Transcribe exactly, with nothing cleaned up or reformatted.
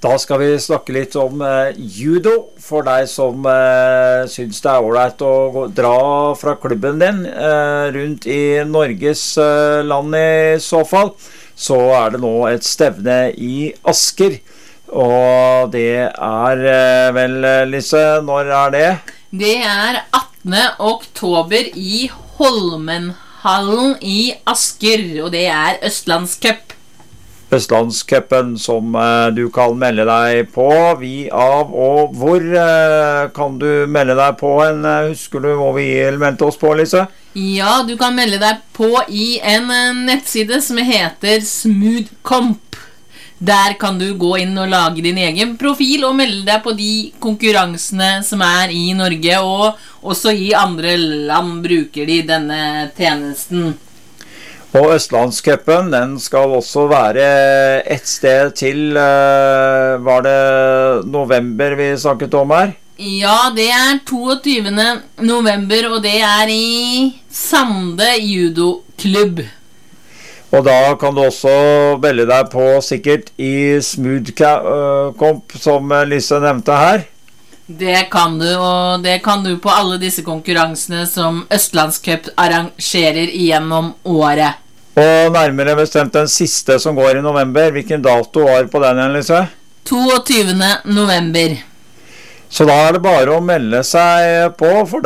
Da skal vi snakke litt om eh, judo, for deg som eh, synes det er ålreit å gå, dra fra klubben din eh, rundt i Norges eh, land i så fall. Så er det nå et stevne i Asker, og det er eh, vel, Lise, når er det? Det er attende oktober i Holmenhallen i Asker, og det er Østlandscup. Østlandscupen som eh, du kan melde deg på vi av, og hvor eh, kan du melde deg på en, husker du hvor vi meldte oss på, Lise? Ja, du kan melde deg på i en eh, nettside som heter Smoothcomp. Der kan du gå inn og lage din egen profil og melde deg på de konkurransene som er i Norge, og også i andre land bruker de denne tjenesten. Og Østlandscupen, den skal også være et sted til, uh, var det november vi snakket om her? Ja, det er toogtyvende november, og det er i Sande judoklubb. Og da kan du også melde deg på sikkert i Smoothcomp, som Lise nevnte her. Det kan du, og det kan du på alle disse konkurransene som Østlandscup arrangerer gjennom året. Og nærmere bestemt den siste som går i november. Hvilken dato var på den, Lise? toogtyvende november. Så da er det bare å melde seg på, for